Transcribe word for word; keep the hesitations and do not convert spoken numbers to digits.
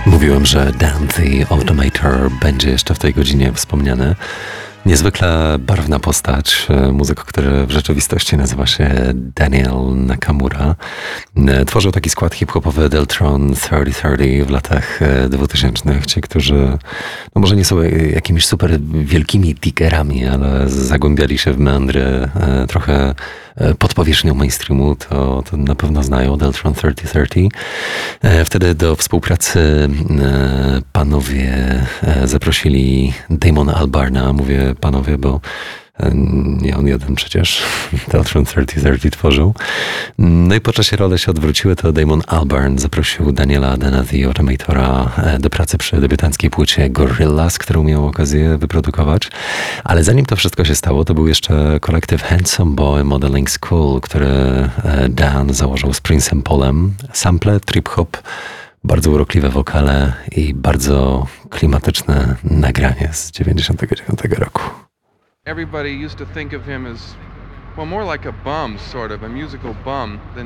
Mówiłem, że Dan the Automator będzie jeszcze w tej godzinie wspomniany. Niezwykle barwna postać, muzyk, który w rzeczywistości nazywa się Daniel Nakamura. Tworzył taki skład hip-hopowy Deltron trzysta trzydzieści w latach dwutysięcznych. Ci, którzy no może nie są jakimiś super wielkimi diggerami, ale zagłębiali się w meandry trochę pod powierzchnią mainstreamu, to, to na pewno znają Deltron trzysta trzydzieści. Wtedy do współpracy panowie zaprosili Damona Albarna. Mówię panowie, bo nie on jeden przecież Deltron trzysta trzydzieści tworzył. No i po czasie role się odwróciły, to Damon Albarn zaprosił Daniela Dana the Automatora do pracy przy debiutanckiej płycie Gorillaz, którą miał okazję wyprodukować. Ale zanim to wszystko się stało, to był jeszcze kolektyw Handsome Boy Modeling School, który Dan założył z Prince'em Paulem. Sample, trip-hop, bardzo urokliwe wokale i bardzo klimatyczne nagranie z dziewięćdziesiątego dziewiątego roku. Everybody used to think of him as, well, more like a bum, sort of, a musical bum than